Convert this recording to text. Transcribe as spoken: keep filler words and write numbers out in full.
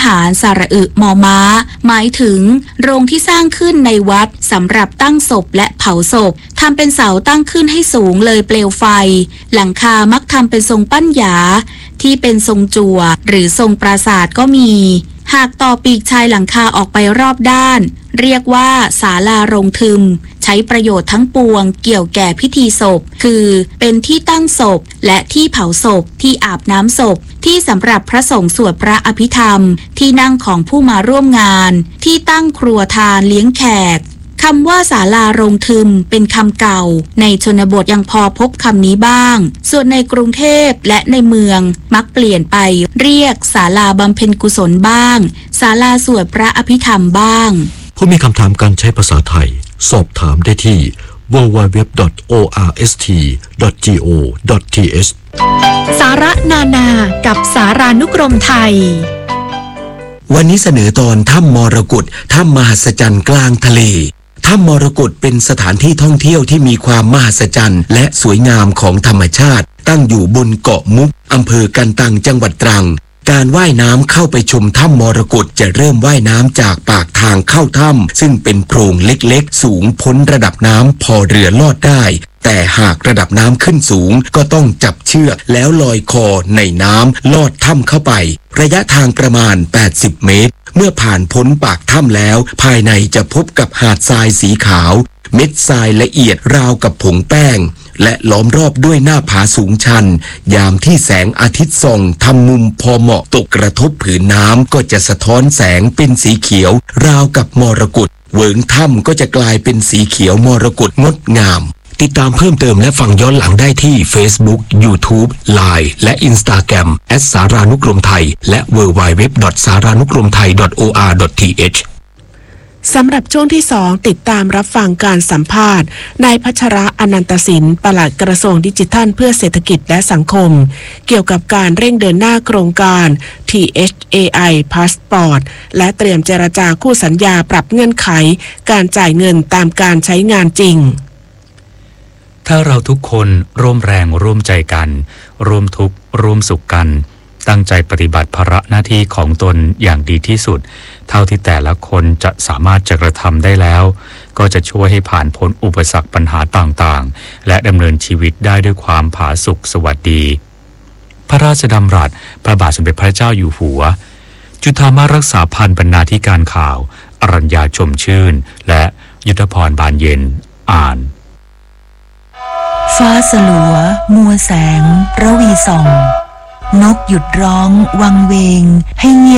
ารสระอึมอม้าหมายถึงโรงที่สร้างขึ้นในวัดสำหรับตั้งศพและเผาศพทำเป็นเสาตั้งขึ้นให้สูงเลยเปลวไฟหลังคามักทำเป็นทรงปั้นหยาที่เป็นทรงจั่วหรือทรงปราสาทก็มีหากต่อปีกชายหลังคาออกไปรอบด้านเรียกว่าศาลาโรงทึมใช้ประโยชน์ทั้งปวงเกี่ยวแก่พิธีศพคือเป็นที่ตั้งศพและที่เผาศพที่อาบน้ำศพที่สำหรับพระสงฆ์สวดพระอภิธรรมที่นั่งของผู้มาร่วมงานที่ตั้งครัวทานเลี้ยงแขกคำว่าศาลาโรงทึมเป็นคำเก่าในชนบทยังพอพบคำนี้บ้างส่วนในกรุงเทพและในเมืองมักเปลี่ยนไปเรียกศาลาบำเพ็ญกุศลบ้างศาลาสวดพระอภิธรรมบ้างผู้มีคำถามการใช้ภาษาไทยสอบถามได้ที่ ดับเบิลยู ดับเบิลยู ดับเบิลยู ดอท โอ อาร์ เอส ที ดอท จี โอ ดอท ที เอชสาระนานากับสารานุกรมไทยวันนี้เสนอตอนถ้ำมรกตถ้ำมหัศจรรย์กลางทะเลถ้ำมรกตเป็นสถานที่ท่องเที่ยวที่มีความมหัศจรรย์และสวยงามของธรรมชาติตั้งอยู่บนเกาะมุกอำเภอกันตังจังหวัดตรังการว่ายน้ำเข้าไปชมถ้ำมรกตจะเริ่มว่ายน้ำจากปากทางเข้าถ้ำซึ่งเป็นโพรงเล็กๆสูงพ้นระดับน้ำพอเรือลอดได้แต่หากระดับน้ำขึ้นสูงก็ต้องจับเชือกแล้วลอยคอในน้ำลอดถ้ำเข้าไประยะทางประมาณแปดสิบเมตรเมื่อผ่านพ้นปากถ้ำแล้วภายในจะพบกับหาดทรายสีขาวเม็ดทรายละเอียดราวกับผงแป้งและล้อมรอบด้วยหน้าผาสูงชันยามที่แสงอาทิตย์ส่องทำมุมพอเหมาะตกกระทบผืนน้ำก็จะสะท้อนแสงเป็นสีเขียวราวกับมรกตเวิ้งถ้ำก็จะกลายเป็นสีเขียวมรกตงดงามติดตามเพิ่มเติมและฟังย้อนหลังได้ที่ Facebook YouTube ไลน์ และ Instagram แอท สารานุกรมไทยและ ดับเบิลยู ดับเบิลยู ดับเบิลยู ดอท สารานุกรมไทย ดอท โอ อาร์ ดอท ที เอชสำหรับช่วงที่สองติดตามรับฟังการสัมภาษณ์นายพัชระอนันตสินปลัดกระทรวงดิจิทัลเพื่อเศรษฐกิจและสังคมเกี่ยวกับการเร่งเดินหน้าโครงการ ที เอช เอ ไอ Passport และเตรียมเจรจาคู่สัญญาปรับเงื่อนไขการจ่ายเงินตามการใช้งานจริงถ้าเราทุกคนร่วมแรงร่วมใจกันร่วมทุกข์ร่วมสุขกันตั้งใจปฏิบัติภาระหน้าที่ของตนอย่างดีที่สุดเท่าที่แต่ละคนจะสามารถจะกระทำได้แล้วก็จะช่วยให้ผ่านพ้นอุปสรรคปัญหาต่างๆและดำเนินชีวิตได้ด้วยความผาสุกสวัสดีพระราชดำรัสพระบาทสมเด็จพระเจ้าอยู่หัวจุฑามารักษาพันธ์บรรณาธิการข่าวอรัญญาชมชื่นและยุทธพรบานเย็นอ่านฟ้าสลัวมัวแสงระวีส่องนกหยุดร้องวังเวงให้เงียบ